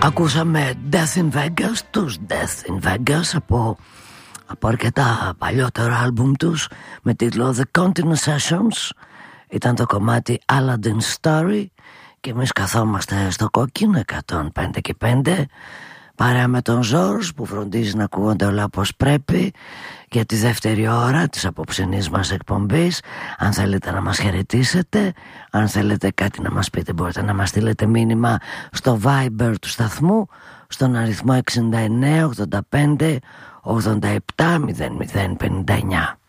Ακούσαμε Death in Vegas, τους Death in Vegas από αρκετά παλιότερο άλμπουμ τους με τίτλο The Continent Sessions. Ήταν το κομμάτι Aladdin Story και εμείς καθόμαστε στο κόκκινο 105 και 5 παρέα με τον Ζόρς που φροντίζει να ακούγονται όλα όπως πρέπει για τη δεύτερη ώρα της απόψινής μας εκπομπής. Αν θέλετε να μας χαιρετήσετε, αν θέλετε κάτι να μας πείτε, μπορείτε να μας στείλετε μήνυμα στο Viber του σταθμού στον αριθμό 69 85 87 00 59.